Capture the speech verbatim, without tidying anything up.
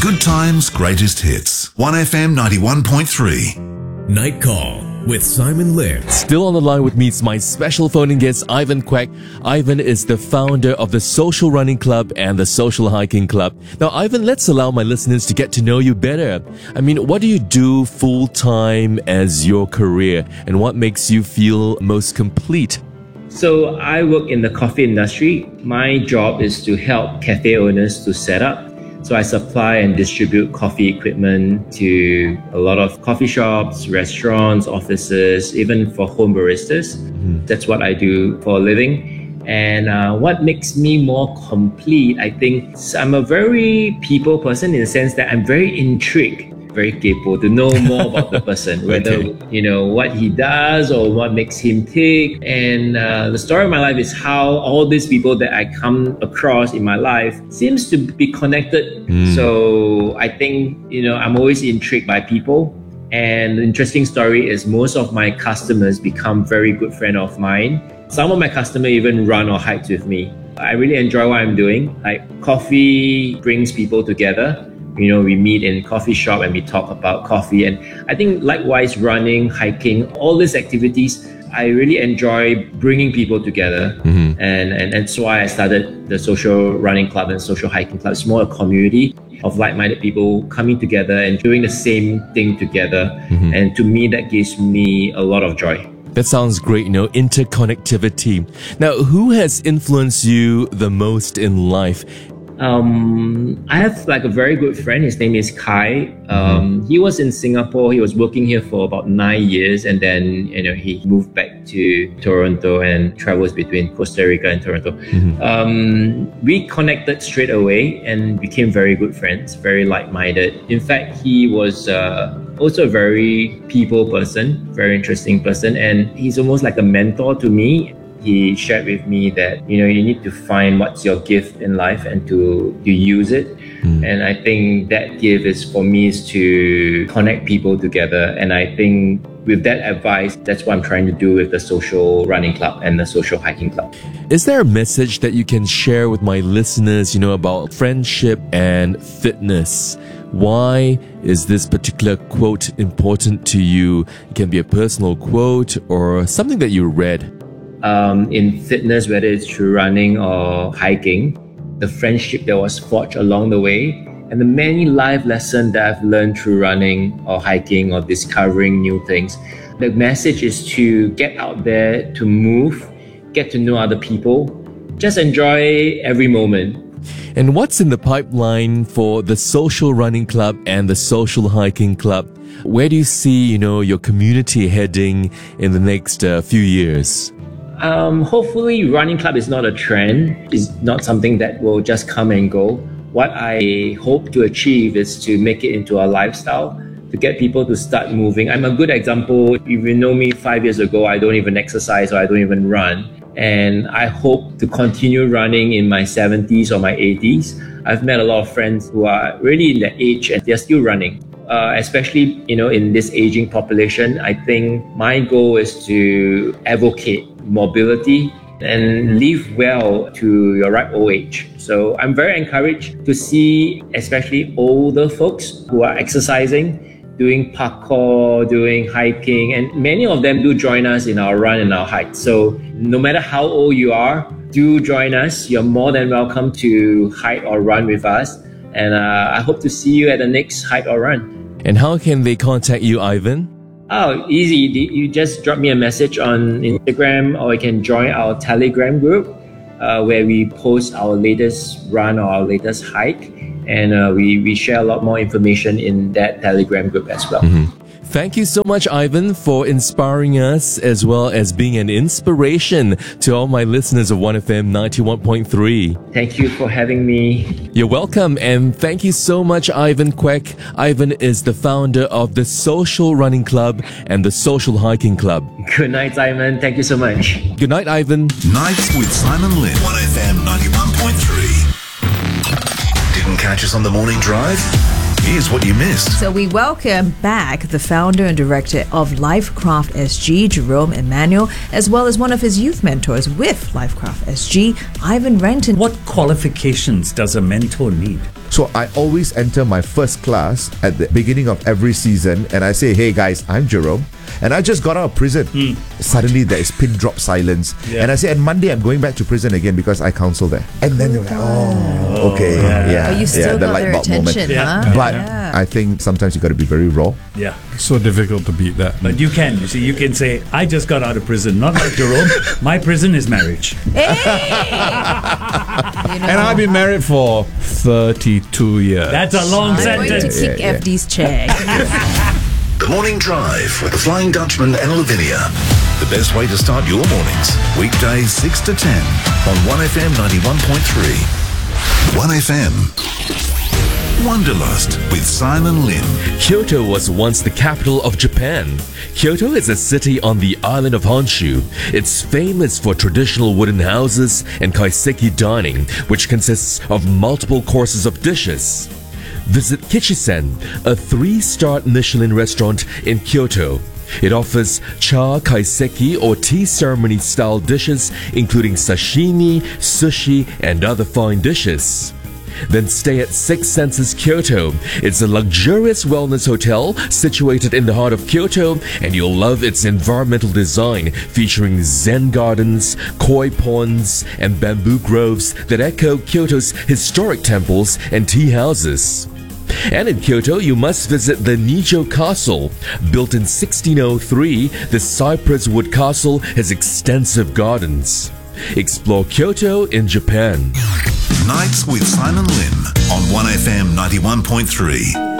Good Times, Greatest Hits. one F M ninety-one point three. Night Call with Simon Lim. Still on the line with me is my special phone-in guest, Ivan Kwek. Ivan is the founder of the Social Running Club and the Social Hiking Club. Now, Ivan, let's allow my listeners to get to know you better. I mean, what do you do full-time as your career, and what makes you feel most complete? So I work in the coffee industry. My job is to help cafe owners to set up. So I supply and distribute coffee equipment to a lot of coffee shops, restaurants, offices, even for home baristas. Mm-hmm. That's what I do for a living. And uh, what makes me more complete, I think I'm a very people person in the sense that I'm very intrigued, very capable to know more about the person, whether, okay. you know, what he does or what makes him tick. And uh, the story of my life is how all these people that I come across in my life seems to be connected. Mm. So I think, you know, I'm always intrigued by people. And the interesting story is most of my customers become very good friends of mine. Some of my customers even run or hike with me. I really enjoy what I'm doing. Like, coffee brings people together. You know, we meet in coffee shop and we talk about coffee. And I think likewise, running, hiking, all these activities, I really enjoy bringing people together. Mm-hmm. And, and that's why I started the Social Running Club and Social Hiking Club. It's more a community of like-minded people coming together and doing the same thing together. Mm-hmm. And to me, that gives me a lot of joy. That sounds great, you know, interconnectivity. Now, who has influenced you the most in life? Um, I have like a very good friend. His name is Kai. Um, mm-hmm. He was in Singapore. He was working here for about nine years, and then you know he moved back to Toronto and travels between Costa Rica and Toronto. Mm-hmm. Um, we connected straight away and became very good friends, very like-minded. In fact, he was uh, also a very people person, very interesting person, and he's almost like a mentor to me. He shared with me that, you know, you need to find what's your gift in life and to, to use it. Mm. And I think that gift is for me is to connect people together. And I think with that advice, that's what I'm trying to do with the Social Running Club and the Social Hiking Club. Is there a message that you can share with my listeners, you know, about friendship and fitness? Why is this particular quote important to you? It can be a personal quote or something that you read. Um, in fitness, whether it's through running or hiking, the friendship that was forged along the way, and the many life lessons that I've learned through running or hiking or discovering new things. The message is to get out there, to move, get to know other people, just enjoy every moment. And what's in the pipeline for the Social Running Club and the Social Hiking Club? Where do you see, you know, your community heading in the next uh, few years? Um, hopefully, running club is not a trend. It's not something that will just come and go. What I hope to achieve is to make it into a lifestyle, to get people to start moving. I'm a good example. If you know me five years ago, I don't even exercise or I don't even run. And I hope to continue running in my seventies or my eighties. I've met a lot of friends who are really in that age and they're still running. Uh, especially, you know, in this aging population, I think my goal is to advocate mobility and live well to your ripe old age. So I'm very encouraged to see, especially older folks who are exercising, doing parkour, doing hiking, and many of them do join us in our run and our hike. So no matter how old you are, do join us. You're more than welcome to hike or run with us. And uh, I hope to see you at the next hike or run. And how can they contact you, Ivan? Oh, easy. You just drop me a message on Instagram, or you can join our Telegram group uh, where we post our latest run or our latest hike. And uh, we, we share a lot more information in that Telegram group as well. Mm-hmm. Thank you so much, Ivan, for inspiring us as well as being an inspiration to all my listeners of one F M ninety-one point three. Thank you for having me. You're welcome, and thank you so much, Ivan Kwek. Ivan is the founder of the Social Running Club and the Social Hiking Club. Good night, Simon. Thank you so much. Good night, Ivan. Nights with Simon Lim. one F M ninety-one point three. Didn't catch us on the morning drive? Here's what you missed. So we welcome back the founder and director of Lifecraft S G, Jerome Emmanuel, as well as one of his youth mentors with Lifecraft S G, Ivan Renton. What qualifications does a mentor need? So I always enter my first class at the beginning of every season and I say, hey guys, I'm Jerome. And I just got out of prison. Mm. Suddenly there is pin drop silence. Yeah. And I say, and Monday I'm going back to prison again because I counsel there. And then they're like, oh, okay. Yeah. yeah. Oh, you still yeah, got the light their bulb attention, moment. huh? Yeah. But yeah. I think sometimes you got to be very raw. Yeah. So difficult to beat that. But you can. You see, you can say, I just got out of prison. Not like Jerome. My prison is marriage. Hey! you know, and I've been married for thirty-two years. That's a long I'm sentence. going to kick Yeah, yeah. F D's chair. The Morning Drive with the Flying Dutchman and Lavinia. The best way to start your mornings. Weekdays six to ten on one F M ninety-one point three. one F M. Wanderlust with Simon Lim. Kyoto was once the capital of Japan. Kyoto is a city on the island of Honshu. It's famous for traditional wooden houses and kaiseki dining, which consists of multiple courses of dishes. Visit Kichisen, a three-star Michelin restaurant in Kyoto. It offers cha kaiseki or tea ceremony style dishes, including sashimi, sushi, and other fine dishes. Then stay at Six Senses Kyoto. It's a luxurious wellness hotel situated in the heart of Kyoto, and you'll love its environmental design featuring zen gardens, koi ponds, and bamboo groves that echo Kyoto's historic temples and tea houses. And in Kyoto, you must visit the Nijo Castle. Built in sixteen oh three, the cypress wood castle has extensive gardens. Explore Kyoto in Japan. Nights with Simon Lim on one F M ninety-one point three.